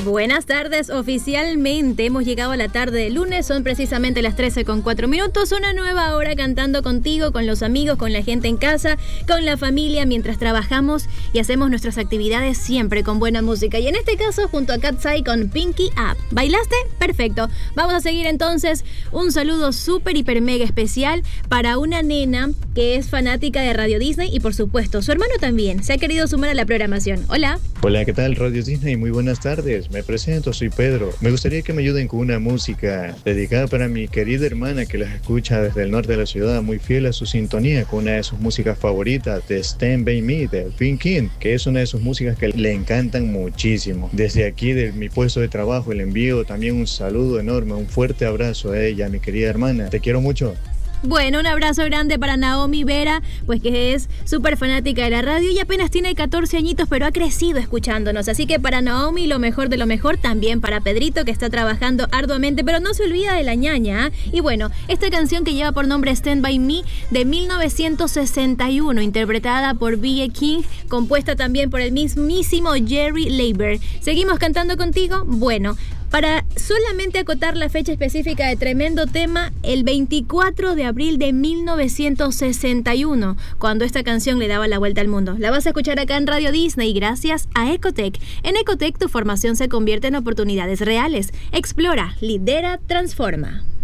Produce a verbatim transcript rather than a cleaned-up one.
Buenas tardes, oficialmente hemos llegado a la tarde de lunes, son precisamente las trece con cuatro minutos, una nueva hora cantando contigo, con los amigos, con la gente en casa, con la familia, mientras trabajamos y hacemos nuestras actividades siempre con buena música. Y en este caso junto a Katsai con Pinky Up. ¿Bailaste? Perfecto. Vamos a seguir entonces. Un saludo súper, hiper, mega especial para una nena que es fanática de Radio Disney y por supuesto su hermano también se ha querido sumar a la programación. Hola. Hola, ¿qué tal Radio Disney? Muy buenas tardes. Me presento, soy Pedro. Me gustaría que me ayuden con una música dedicada para mi querida hermana que las escucha desde el norte de la ciudad, muy fiel a su sintonía, con una de sus músicas favoritas, de Stand By Me, de Pinky, que es una de sus músicas que le encantan muchísimo. Desde aquí, de mi puesto de trabajo, le envío también un saludo enorme, un fuerte abrazo a ella, mi querida hermana. Te quiero mucho. Bueno, un abrazo grande para Naomi Vera, pues que es súper fanática de la radio y apenas tiene catorce añitos, pero ha crecido escuchándonos. Así que para Naomi lo mejor de lo mejor, también para Pedrito, que está trabajando arduamente, pero no se olvida de la ñaña, ¿eh? Y bueno, esta canción que lleva por nombre Stand By Me, de mil novecientos sesenta y uno, interpretada por B A King, compuesta también por el mismísimo Jerry Leiber. ¿Seguimos cantando contigo? Bueno, para solamente acotar la fecha específica de tremendo tema, el veinticuatro de abril de mil novecientos sesenta y uno, cuando esta canción le daba la vuelta al mundo. La vas a escuchar acá en Radio Disney gracias a Ecotec. En Ecotec tu formación se convierte en oportunidades reales. Explora, lidera, transforma.